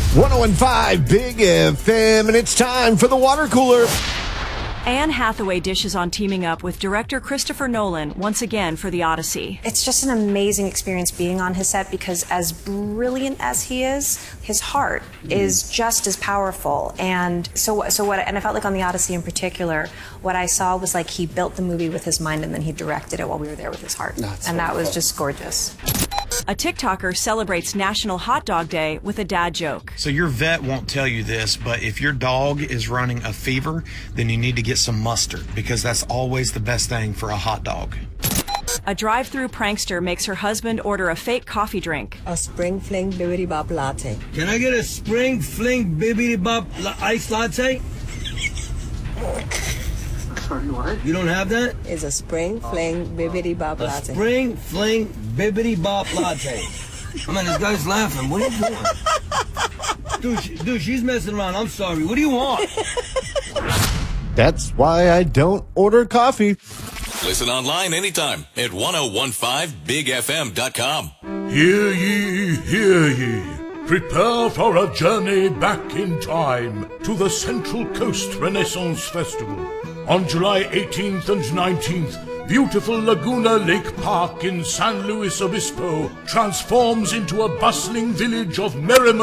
101.5 Big FM, and it's time for the water cooler. Anne Hathaway dishes on teaming up with director Christopher Nolan once again for The Odyssey. It's just an amazing experience being on his set because as brilliant as he is, his heart is just as powerful. And and I felt like on The Odyssey in particular, what I saw was like he built the movie with his mind and then he directed it while we were there with his heart. That was just gorgeous. A TikToker celebrates National Hot Dog Day with a dad joke. So your vet won't tell you this, but if your dog is running a fever, then you need to get some mustard because that's always the best thing for a hot dog. A drive-through prankster makes her husband order a fake coffee drink. A Spring Fling Bibbidi Bop Latte. Can I get a Spring Fling Bibbidi Bop iced latte? Sorry, what? You don't have that? Is a Spring Fling Bibbidi Bop Latte. Spring Fling Bibbidi Bop Latte. I mean, this guy's laughing. What are you doing? Dude, she's messing around. I'm sorry. What do you want? That's why I don't order coffee. Listen online anytime at 1015bigfm.com. Hear ye, hear ye. Prepare for a journey back in time to the Central Coast Renaissance Festival. On July 18th and 19th, beautiful Laguna Lake Park in San Luis Obispo transforms into a bustling village of merriment